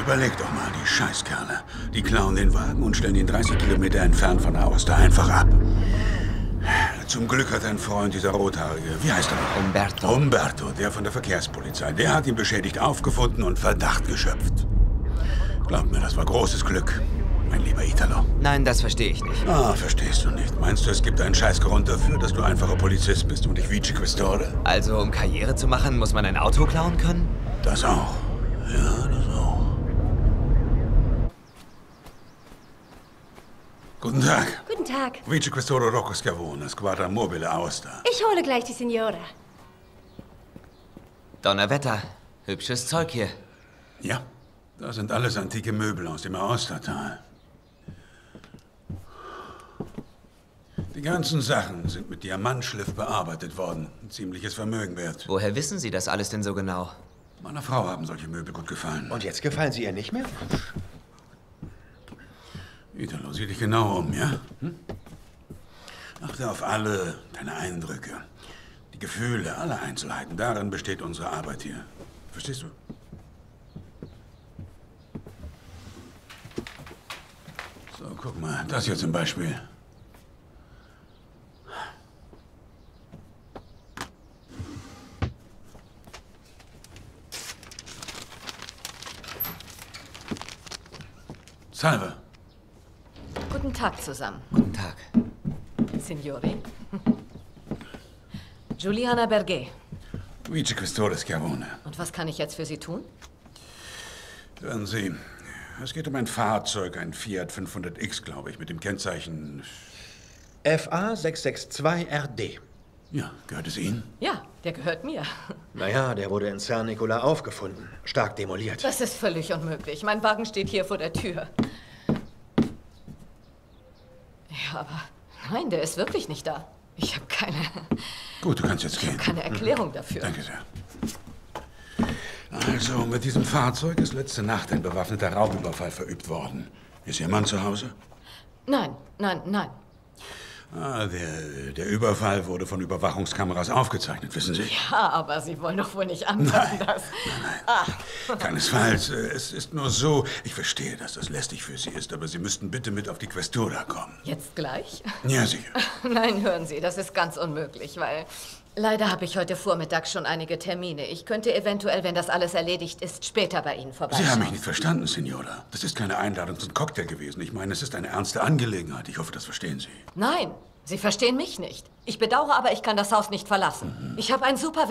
Überleg doch mal, die Scheißkerle. Die klauen den Wagen und stellen ihn 30 Kilometer entfernt von der Aosta einfach ab. Zum Glück hat ein Freund, dieser Rothaarige, wie heißt er noch? Umberto. Umberto, der von der Verkehrspolizei. Der hat ihn beschädigt aufgefunden und Verdacht geschöpft. Glaub mir, das war großes Glück, mein lieber Italo. Nein, das verstehe ich nicht. Ah, verstehst du nicht. Meinst du, es gibt einen Scheißgrund dafür, dass du einfacher Polizist bist und nicht Vice Questore? Also, um Karriere zu machen, muss man ein Auto klauen können? Das auch. Ja, das auch. Guten Tag. Guten Tag. Vice Questore Rocco Schiavone, Squadra Mobile Aosta. Ich hole gleich die Signora. Donnerwetter. Hübsches Zeug hier. Ja, das sind alles antike Möbel aus dem Aostatal. Die ganzen Sachen sind mit Diamantschliff bearbeitet worden. Ein ziemliches Vermögen wert. Woher wissen Sie das alles denn so genau? Meiner Frau haben solche Möbel gut gefallen. Und jetzt gefallen sie ihr nicht mehr? Italo, sieh dich genau um, ja? Achte auf alle deine Eindrücke. Die Gefühle, alle Einzelheiten. Darin besteht unsere Arbeit hier. Verstehst du? So, guck mal. Das hier zum Beispiel. Salve. Guten Tag zusammen. Guten Tag. Signori. Giuliana Berger. Vice Questore Schiavone. Und was kann ich jetzt für Sie tun? Hören Sie, es geht um ein Fahrzeug, ein Fiat 500X, glaube ich, mit dem Kennzeichen... FA 662 RD. Ja, gehört es Ihnen? Ja, der gehört mir. Naja, der wurde in Saint-Nicolas aufgefunden. Stark demoliert. Das ist völlig unmöglich. Mein Wagen steht hier vor der Tür. Ja, aber nein, der ist wirklich nicht da. Ich habe Gut, du kannst jetzt gehen. keine Erklärung dafür. Danke sehr. Also, mit diesem Fahrzeug ist letzte Nacht ein bewaffneter Raubüberfall verübt worden. Ist Ihr Mann zu Hause? Nein, nein, nein. Ah, der Überfall wurde von Überwachungskameras aufgezeichnet, wissen Sie? Ja, aber Sie wollen doch wohl nicht anfassen, dass... Keinesfalls. Es ist nur so, ich verstehe, dass das lästig für Sie ist, aber Sie müssten bitte mit auf die Questura kommen. Jetzt gleich? Ja, sicher. Nein, hören Sie, das ist ganz unmöglich, weil... Leider habe ich heute Vormittag schon einige Termine. Ich könnte eventuell, wenn das alles erledigt ist, später bei Ihnen vorbeischauen. Sie haben mich nicht verstanden, Signora. Das ist keine Einladung zum Cocktail gewesen. Ich meine, es ist eine ernste Angelegenheit. Ich hoffe, das verstehen Sie. Nein, Sie verstehen mich nicht. Ich bedauere, aber ich kann das Haus nicht verlassen. Ich habe ein super